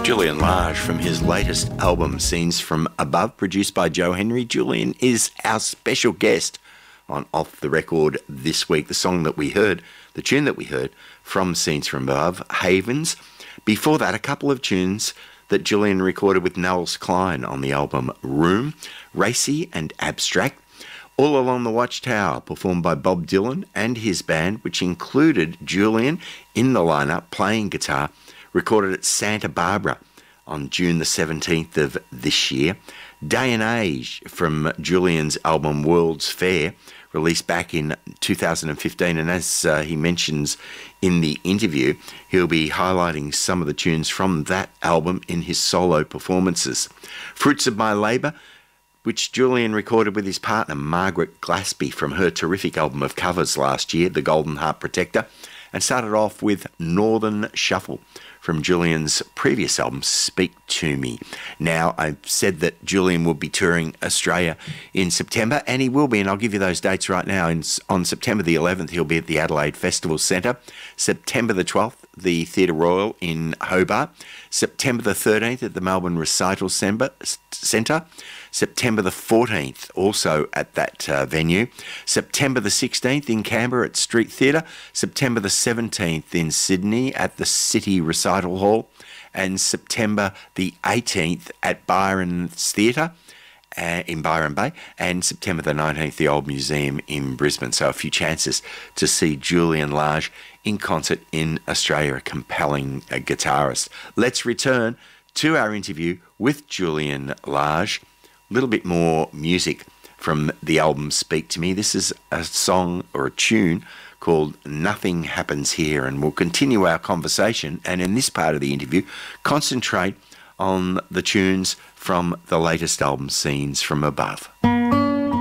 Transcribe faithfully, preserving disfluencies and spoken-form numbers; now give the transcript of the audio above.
Julian Lage from his latest album, Scenes from Above, produced by Joe Henry. Julian is our special guest on Off the Record this week. The song that we heard, the tune that we heard from Scenes from Above, Havens. Before that, a couple of tunes that Julian recorded with Nels Cline on the album Room, Racy and Abstract. All Along the Watchtower, performed by Bob Dylan and his band, which included Julian in the lineup playing guitar, recorded at Santa Barbara on June the seventeenth of this year. Day and Age from Julian's album World's Fair, released back in two thousand fifteen, and as uh, he mentions in the interview, he'll be highlighting some of the tunes from that album in his solo performances. Fruits of My Labour, which Julian recorded with his partner Margaret Glaspie from her terrific album of covers last year, The Golden Heart Protector, and started off with Northern Shuffle from Julian's previous album, Speak to Me. Now, I've said that Julian will be touring Australia in September, and he will be, and I'll give you those dates right now. In, on September the eleventh, he'll be at the Adelaide Festival Centre. September the twelfth, the Theatre Royal in Hobart. September the thirteenth at the Melbourne Recital Centre. September the fourteenth, also at that uh, venue. September the sixteenth in Canberra at Street Theatre. September the seventeenth in Sydney at the City Recital Hall. And September the eighteenth at Byron's Theatre uh, in Byron Bay. And September the nineteenth, the Old Museum in Brisbane. So a few chances to see Julian Lage in concert in Australia, a compelling uh, guitarist. Let's return to our interview with Julian Lage. A little bit more music from the album Speak to Me. This is a song or a tune called Nothing Happens Here, and we'll continue our conversation and in this part of the interview concentrate on the tunes from the latest album, Scenes from Above.